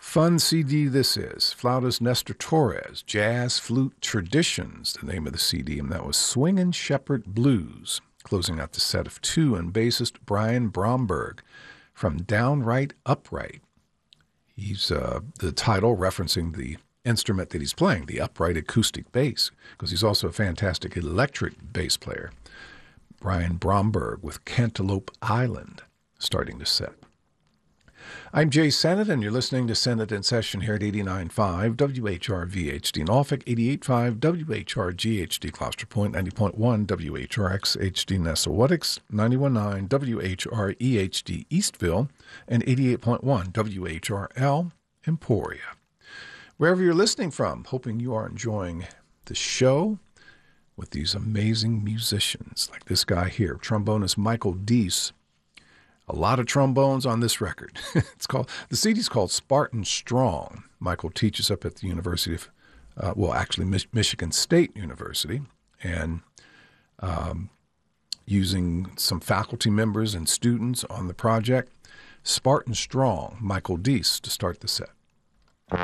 Fun CD this is. Flautist Nestor Torres, Jazz Flute Traditions, the name of the CD, and that was Swingin' Shepherd Blues. Closing out the set of two, and bassist Brian Bromberg from Downright Upright. He's the title referencing the instrument that he's playing, the upright acoustic bass, because he's also a fantastic electric bass player. Brian Bromberg with Cantaloupe Island starting the set. I'm Jay Sennett, and you're listening to Sennett in Session here at 89.5 WHRV-HD Norfolk, 88.5 WHRG-HD Gloucester Point, 90.1 WHRX-HD Nessawatix, 91.9 WHRE-HD Eastville, and 88.1 WHRL Emporia. Wherever you're listening from, hoping you are enjoying the show with these amazing musicians like this guy here, trombonist Michael Deese. A lot of trombones on this record. The CD's called Spartan Strong. Michael teaches up at the University of, Michigan State University, and using some faculty members and students on the project. Spartan Strong, Michael Deese to start the set.